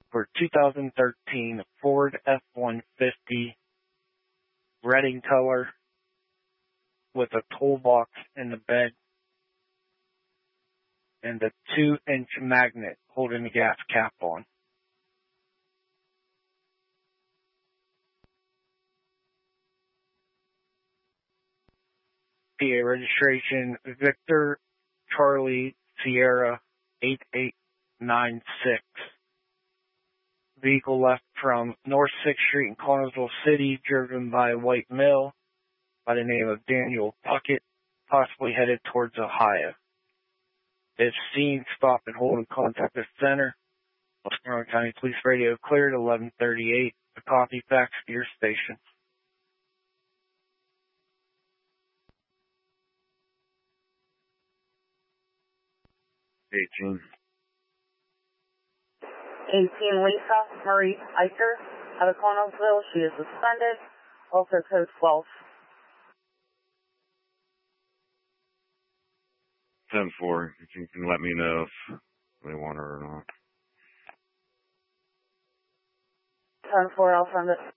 for 2013 Ford F-150, red in color, with a toolbox in the bed, and a 2-inch magnet holding the gas cap on. PA registration Victor Charlie Sierra 8896. Vehicle left from North 6th Street in Connellsville City, driven by a white male by the name of Daniel Puckett, possibly headed towards Ohio. If seen, stop and hold and contact the center. Westmoreland County Police Radio cleared 1138. A copy fax to your station. 18. 18, Lisa Marie Eicher out of Connellsville. She is suspended. Also code 12. 10-4. If you can let me know if they want her or not. 10-4, I'll send it.